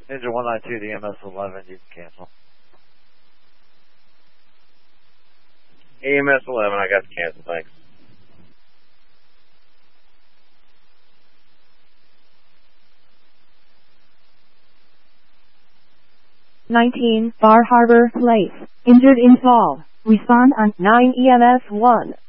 Ninja 192, the EMS 11, you can cancel. EMS 11, I got to cancel, thanks. Bar Harbor Place. Injured in fall. Respond on 9 EMS 1.